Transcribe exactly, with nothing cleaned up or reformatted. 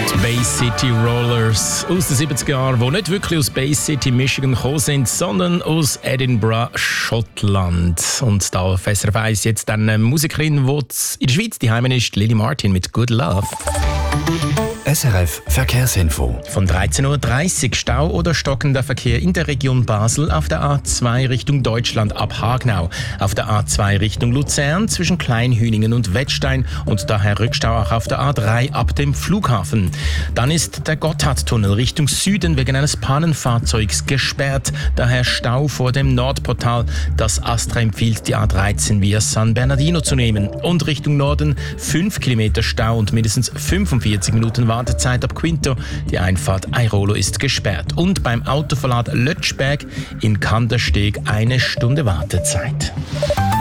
Bay City Rollers aus den siebziger Jahren, die nicht wirklich aus Bay City, Michigan gekommen sind, sondern aus Edinburgh, Schottland. Und da auf S R F eins jetzt eine Musikerin, die in der Schweiz die Heimat ist, Lily Martin mit Good Love. S R F Verkehrsinfo. Von dreizehn Uhr dreißig Stau oder stockender Verkehr in der Region Basel auf der A zwei Richtung Deutschland ab Hagenau. Auf der A zwei Richtung Luzern zwischen Kleinhüningen und Wettstein und daher Rückstau auch auf der A drei ab dem Flughafen. Dann ist der Gotthardtunnel Richtung Süden wegen eines Pannenfahrzeugs gesperrt. Daher Stau vor dem Nordportal. Das Astra empfiehlt, die A dreizehn via San Bernardino zu nehmen. Und Richtung Norden fünf Kilometer Stau und mindestens fünfundvierzig Minuten Wartezeit ab Quinto. Die Einfahrt Airolo ist gesperrt. Und beim Autoverlad Lötschberg in Kandersteg eine Stunde Wartezeit.